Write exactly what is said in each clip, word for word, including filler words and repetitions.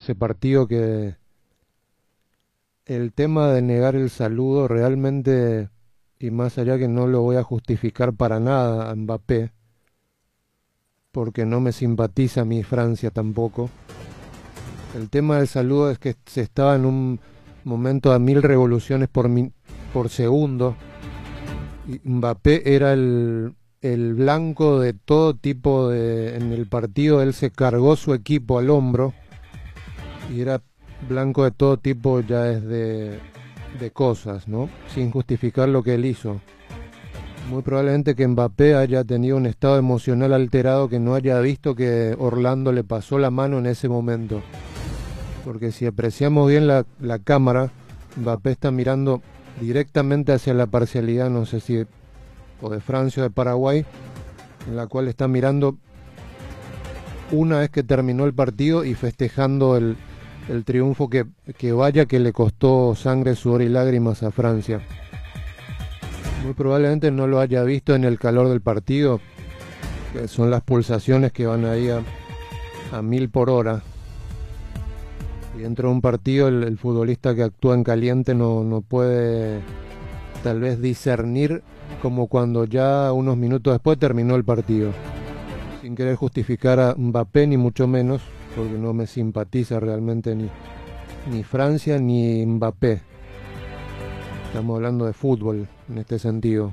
ese partido que el tema de negar el saludo realmente, y más allá que no lo voy a justificar para nada a Mbappé, porque no me simpatiza a mí Francia tampoco. El tema del saludo es que se estaba en un momento a mil revoluciones por, min por segundo. Y Mbappé era el, el blanco de todo tipo de... En el partido él se cargó su equipo al hombro y era blanco de todo tipo ya desde de cosas, ¿no? Sin justificar lo que él hizo. Muy probablemente que Mbappé haya tenido un estado emocional alterado, que no haya visto que Orlando le pasó la mano en ese momento. Porque si apreciamos bien la, la cámara, Mbappé está mirando directamente hacia la parcialidad, no sé si o de Francia o de Paraguay, en la cual está mirando una vez que terminó el partido y festejando el, el triunfo que, que vaya que le costó sangre, sudor y lágrimas a Francia. Muy probablemente no lo haya visto en el calor del partido, que son las pulsaciones que van ahí a, a mil por hora. Y dentro de un partido el, el futbolista que actúa en caliente no, no puede tal vez discernir como cuando ya unos minutos después terminó el partido. Sin querer justificar a Mbappé ni mucho menos, porque no me simpatiza realmente ni, ni Francia ni Mbappé. Estamos hablando de fútbol en este sentido.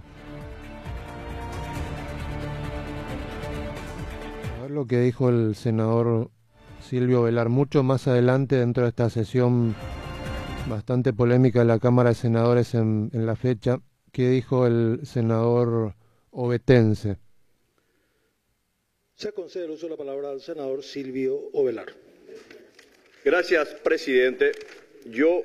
A ver lo que dijo el senador Silvio Velar, mucho más adelante dentro de esta sesión bastante polémica de la Cámara de Senadores en, en la fecha. ¿Qué dijo el senador ovetense? Se concede el uso de la palabra al senador Silvio Ovelar. Gracias, presidente. Yo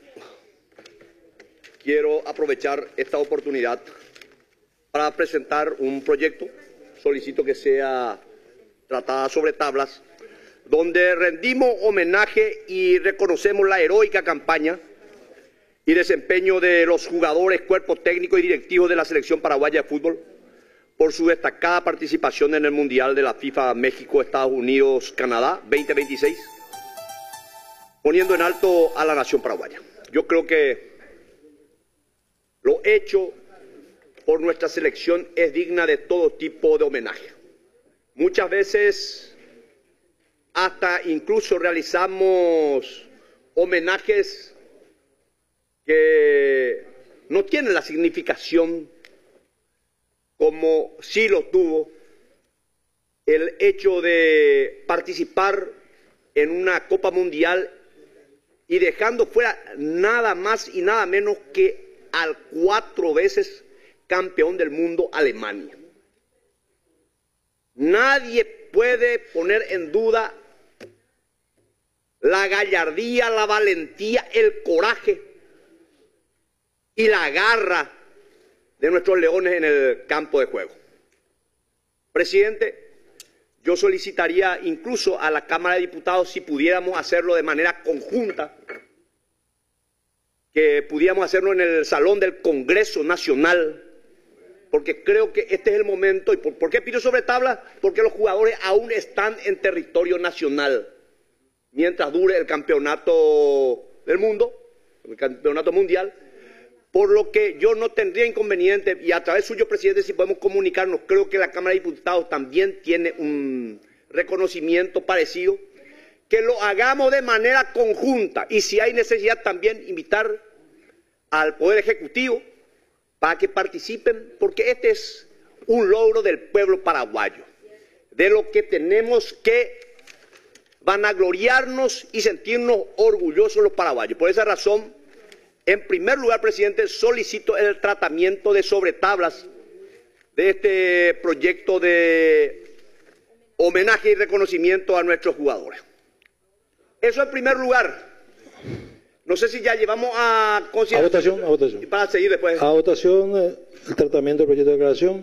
quiero aprovechar esta oportunidad para presentar un proyecto, solicito que sea tratada sobre tablas, donde rendimos homenaje y reconocemos la heroica campaña y desempeño de los jugadores, cuerpo técnico y directivo de la selección paraguaya de fútbol por su destacada participación en el Mundial de la FIFA México, Estados Unidos, Canadá veinte veintiséis, poniendo en alto a la nación paraguaya. Yo creo que lo hecho por nuestra selección es digna de todo tipo de homenaje. Muchas veces hasta incluso realizamos homenajes que no tienen la significación como sí lo tuvo el hecho de participar en una Copa Mundial y dejando fuera nada más y nada menos que al cuatro veces campeón del mundo, Alemania. Nadie puede poner en duda la gallardía, la valentía, el coraje y la garra de nuestros leones en el campo de juego. Presidente, yo solicitaría incluso a la Cámara de Diputados, si pudiéramos hacerlo de manera conjunta, que pudiéramos hacerlo en el Salón del Congreso Nacional, porque creo que este es el momento. ¿Y por, por qué pido sobre tabla? Porque los jugadores aún están en territorio nacional, mientras dure el campeonato del mundo, el campeonato mundial, por lo que yo no tendría inconveniente, y a través suyo, presidente, si podemos comunicarnos, creo que la Cámara de Diputados también tiene un reconocimiento parecido, que lo hagamos de manera conjunta, y si hay necesidad también invitar al Poder Ejecutivo para que participen, porque este es un logro del pueblo paraguayo, de lo que tenemos que vanagloriarnos y sentirnos orgullosos los paraguayos. Por esa razón, en primer lugar, presidente, solicito el tratamiento de sobretablas de este proyecto de homenaje y reconocimiento a nuestros jugadores. Eso en primer lugar. No sé si ya llevamos a consideración. A votación, a votación. Para seguir después. A votación, eh, el tratamiento del proyecto de declaración.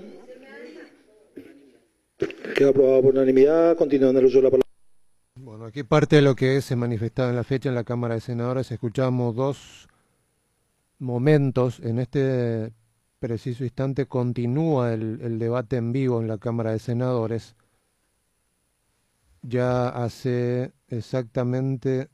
Queda aprobado por unanimidad. Continuando el uso de la palabra. Bueno, aquí parte de lo que se manifestaba en la fecha en la Cámara de Senadores. Escuchamos dos momentos. En este preciso instante continúa el, el debate en vivo en la Cámara de Senadores. Ya hace exactamente